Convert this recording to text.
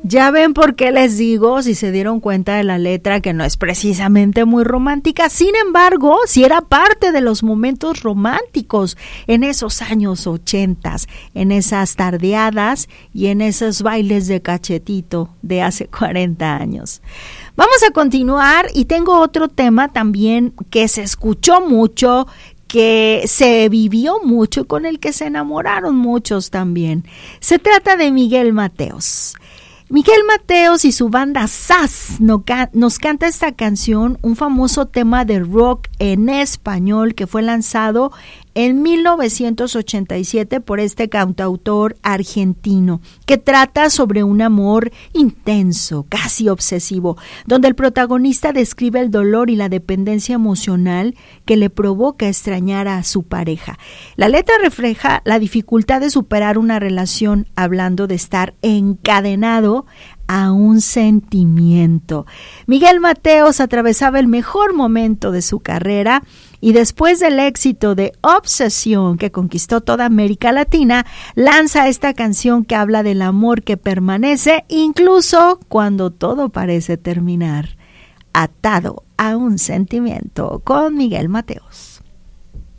Ya ven por qué les digo, si se dieron cuenta de la letra, que no es precisamente muy romántica. Sin embargo, sí era parte de los momentos románticos en esos años 80, en esas tardeadas y en esos bailes de cachetito de hace 40 años. Vamos a continuar y tengo otro tema también que se escuchó mucho, que se vivió mucho, con el que se enamoraron muchos también. Se trata de Miguel Mateos. Miguel Mateos y su banda SAS nos canta esta canción, un famoso tema de rock en español que fue lanzado en 1987 por este cantautor argentino, que trata sobre un amor intenso, casi obsesivo, donde el protagonista describe el dolor y la dependencia emocional que le provoca extrañar a su pareja. La letra refleja la dificultad de superar una relación, hablando de estar encadenado a un sentimiento. Miguel Mateos atravesaba el mejor momento de su carrera y después del éxito de Obsesión, que conquistó toda América Latina, lanza esta canción que habla del amor que permanece incluso cuando todo parece terminar. Atado a un sentimiento, con Miguel Mateos.